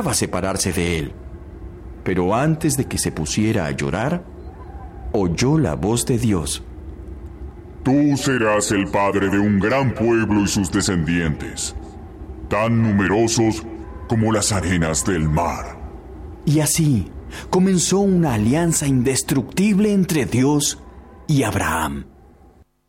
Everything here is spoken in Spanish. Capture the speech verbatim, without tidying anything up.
deseaba separarse de él. Pero antes de que se pusiera a llorar, oyó la voz de Dios. Tú serás el padre de un gran pueblo y sus descendientes, tan numerosos como las arenas del mar. Y así comenzó una alianza indestructible entre Dios y Abraham.